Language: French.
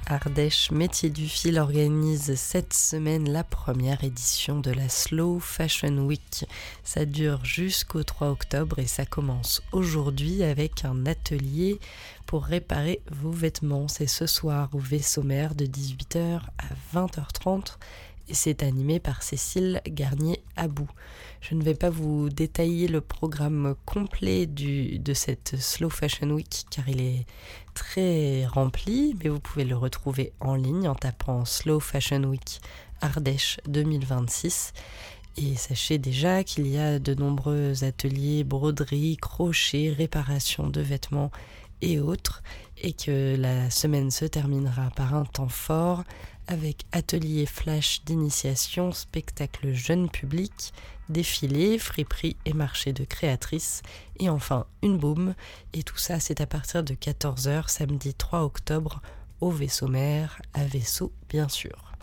Ardèche Métiers du Fil organise cette semaine la première édition de la Slow Fashion Week. Ça dure jusqu'au 3 octobre et ça commence aujourd'hui avec un atelier pour réparer vos vêtements. C'est ce soir au Vaisseau-Mère de 18h à 20h30 et c'est animé par Cécile Garnier-Abou. Je ne vais pas vous détailler le programme complet de cette Slow Fashion Week car il est très rempli, mais vous pouvez le retrouver en ligne en tapant Slow Fashion Week Ardèche 2026. Et sachez déjà qu'il y a de nombreux ateliers broderie, crochet, réparation de vêtements et autres, et que la semaine se terminera par un temps fort avec atelier flash d'initiation, spectacle jeune public, défilé, friperie et marché de créatrices, et enfin une boum. Et tout ça, c'est à partir de 14h samedi 3 octobre au Vaisseau-Mère, à Vaisseau bien sûr.